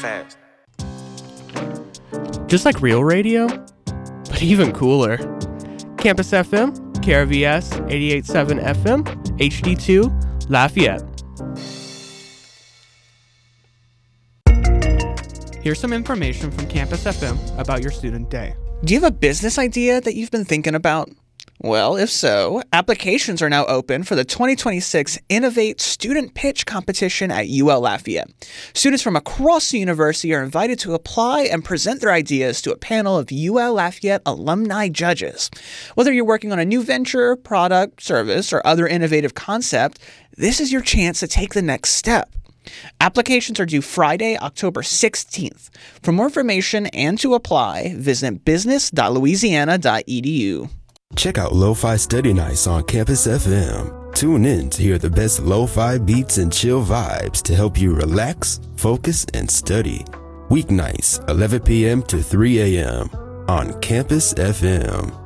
fast. Just like real radio, but even cooler. Campus FM, KRVS 88.7 FM, HD2, Lafayette. Here's some information from Campus FM about your student day. Do you have a business idea that you've been thinking about? Well, if so, applications are now open for the 2026 Innovate Student Pitch Competition at UL Lafayette. Students from across the university are invited to apply and present their ideas to a panel of UL Lafayette alumni judges. Whether you're working on a new venture, product, service, or other innovative concept, this is your chance to take the next step. Applications are due Friday, October 16th. For more information and to apply, visit business.louisiana.edu. Check out Lo-Fi Study Nights on Campus FM. Tune in to hear the best lo-fi beats and chill vibes to help you relax, focus, and study. Weeknights, 11 p.m. to 3 a.m. on Campus FM.